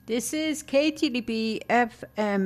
This is KTDB FM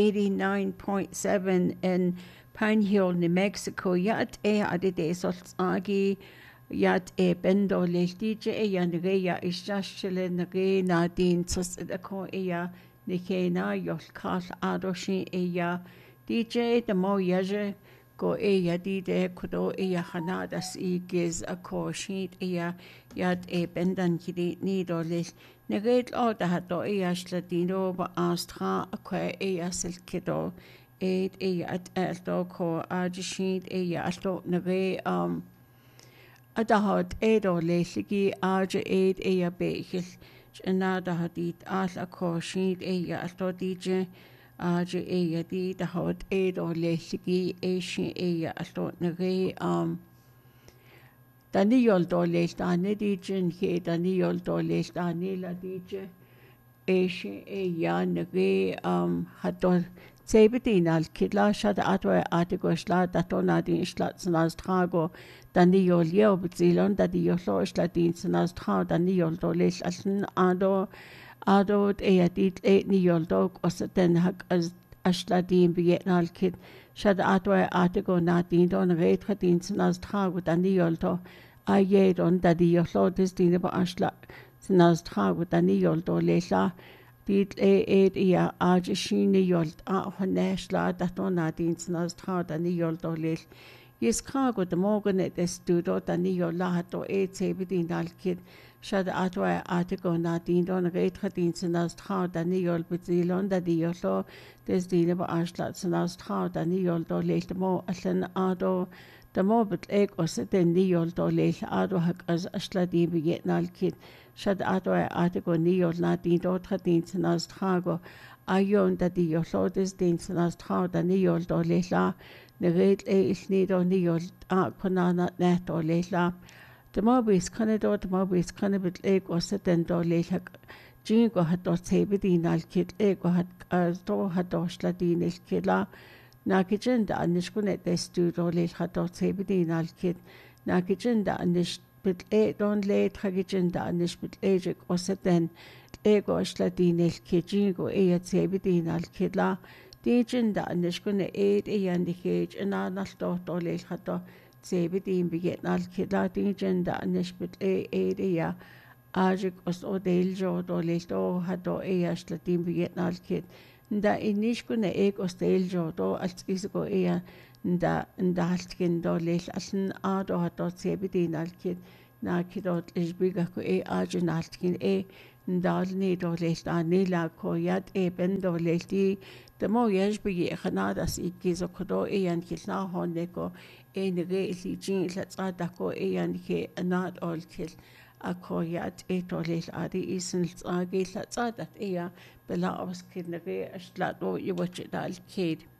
89.7 in Pine Hill, New Mexico. Yat adide soltsagi yat bendo lel DJ yanreya ishashile nage nadin tus ko nikena yolkal adoshi DJ the mo yaje go dide kudo hanadas giz a ko sheet yat bendan kidi nidolil Negate all the hato sladino ba astra aqua silkido at eldo ko ajishid alto nage adahot edo lesigi aja bekil another hadit al ko sheet alto dj aja di the hot edo lesigi alto nage Daniel Doles Dani Dijan he Daniel Doles Dani la Dije Asia Nage Hato Sabedin al Kidla Shad Atwa Artigosla Datonadin Slatsanas Trago Daniel Yeo Bzilon Dadio Sladin Sanas Tra Daniel Doles Asan Ado Eadit Niol Dog Osaten Hak as Ashladin Vietnal Kid Shad Atwa Artigo Nadin Don Retradin Sanas Trago Daniel To Ayedon Dadio Lotus Dinaba Ashla Sanas Trago Daniel Do Lesla Dit Ajashini Yolt Honeshla Datonadin Sanas Tra Daniel Do Les Yes Krago the Morgan at the Studo Daniel Lahato Sabedin Al Kid Shad Atwa Artigo Nadin Don Retradin Sanas Tra Daniel Buzilon Dadio Lo Des Dinaba Ashla Sanas Tra Daniel Do Les the Mo Aslan Ado The mobile egg or sit in Neol Dolel Ado Hak as Ashladi Vietnal Kid Shad Ado Artigo Neol Nadin Dotradin Sanas Trago Ayon Dadi Yoslodes Din Sanas Trao da Neol Dolela Nered Nido Neol Konana Net or Lela The mobis Canado the mobis Cannabit egg or sit in Dolel Jingo had dot Sabedin al Kid egg or had as do had Doshladin is Killa Nakijinda Anishkunet de Studo late Hatot Sabedin al Kid Nakijinda Anish bit don late Hagijinda Anish bit Ejik or Seten Ego Shladin el Kijingo Ayat Sabedin al Kidla Dijinda Anishkune aid and the cage and Anal dot or late Hato Sabedin beget al Kidla Dijinda Anish bit aid Ajik os Odeljo or late o Hato Ayashladin beget al Kid Da inishkune os deljo do als isgo da haltkin do lel asen ado hato sebedin alkid na kidot isbiga ko ajin haltkin ndalni do lel anila ko yad ben do lel di the mo yashbi khanadas ikizo kodo an kilna honeko nege ilijin latsada ko an ke anat all kil Akoyat etolil adi isin tsagi latsadat bela abskid nage ashlat o iwachid al kid